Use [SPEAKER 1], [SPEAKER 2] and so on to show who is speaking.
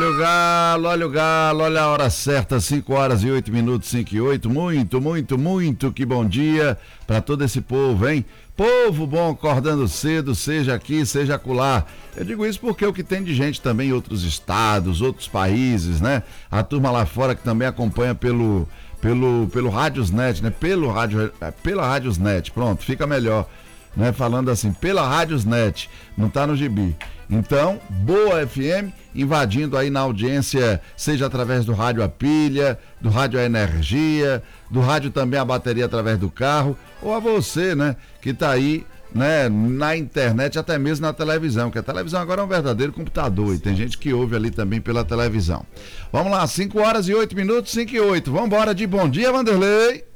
[SPEAKER 1] olha o galo, olha a hora certa, 5 horas e 8 minutos, 5 e 8. Muito, que bom dia para todo esse povo, hein? Povo bom acordando cedo, seja aqui, seja acolá. Eu digo isso porque o que tem de gente também em outros estados, outros países, né? A turma lá fora que também acompanha pelo Rádiosnet, né? Pela Rádiosnet, pronto, fica melhor, né? Falando assim, pela Rádiosnet, não tá no gibi. Então, Boa FM, invadindo aí na audiência, seja através do rádio a pilha, do rádio a energia, do rádio também a bateria através do carro, ou a você, né, que tá aí, né, na internet, até mesmo na televisão, que a televisão agora é um verdadeiro computador e tem gente que ouve ali também pela televisão. Vamos lá, 5 horas e 8 minutos, 5 e 8. Vamos embora de bom dia, Vanderlei.